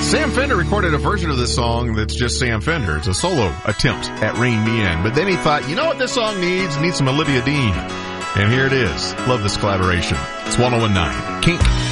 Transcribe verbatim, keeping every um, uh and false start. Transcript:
Sam Fender recorded a version of this song that's just Sam Fender. It's a solo attempt at Rein Me In. But then he thought, you know what this song needs? It needs some Olivia Dean. And here it is. Love this collaboration. It's one oh one nine Kink.